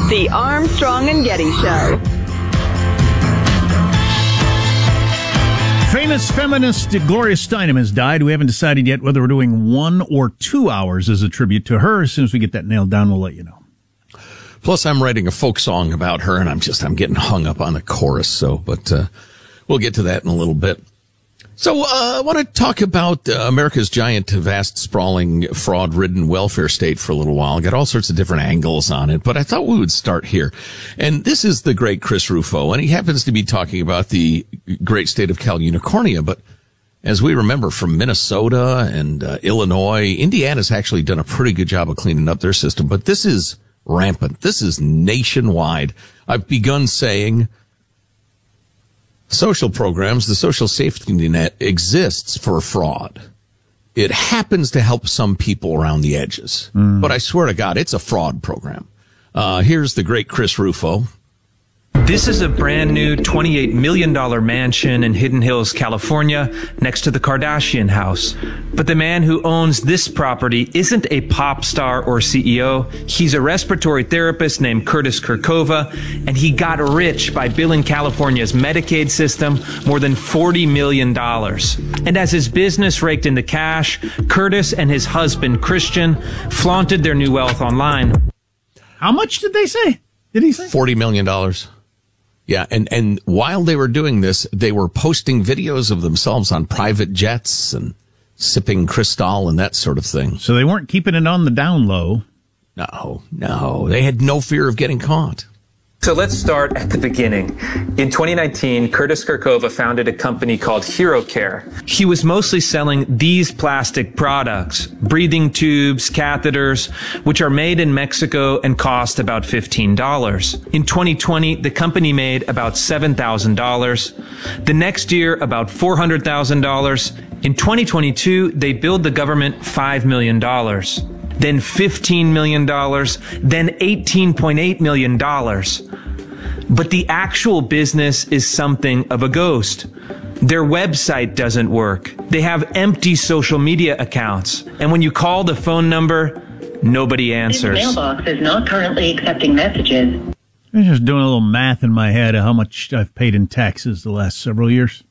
The Armstrong and Getty Show. Famous feminist Gloria Steinem has died. We haven't decided yet whether we're doing 1 or 2 hours as a tribute to her. As soon as we get that nailed down, we'll let you know. Plus, I'm writing a folk song about her, and I'm getting hung up on the chorus. But we'll get to that in a little bit. So I want to talk about America's giant, vast, sprawling, fraud-ridden welfare state for a little while. Got all sorts of different angles on it, but I thought we would start here. And this is the great Chris Rufo, and he happens to be talking about the great state of Cal Unicornia. But as we remember from Minnesota and Illinois, Indiana's actually done a pretty good job of cleaning up their system. But this is rampant. This is nationwide. I've begun saying social programs, the social safety net exists for fraud. It happens to help some people around the edges. But I swear to God, it's a fraud program. Here's the great Chris Rufo. This is a brand new $28 million mansion in Hidden Hills, California, next to the Kardashian house. But the man who owns this property isn't a pop star or CEO. He's a respiratory therapist named Curtis Kirkova, and he got rich by billing California's Medicaid system more than $40 million. And as his business raked in the cash, Curtis and his husband, Christian, flaunted their new wealth online. How much did they say? Did he say? $40 million. Yeah, and while they were doing this, they were posting videos of themselves on private jets and sipping Cristal and that sort of thing. So they weren't keeping it on the down low. No. They had no fear of getting caught. So let's start at the beginning. In 2019, Curtis Kirkova founded a company called HeroCare. He was mostly selling these plastic products, breathing tubes, catheters, which are made in Mexico and cost about $15. In 2020, the company made about $7,000. The next year, about $400,000. In 2022, they billed the government $5 million. Then $15 million, then $18.8 million. But the actual business is something of a ghost. Their website doesn't work. They have empty social media accounts. And when you call the phone number, nobody answers. This mailbox is not currently accepting messages. I'm just doing a little math in my head of how much I've paid in taxes the last several years.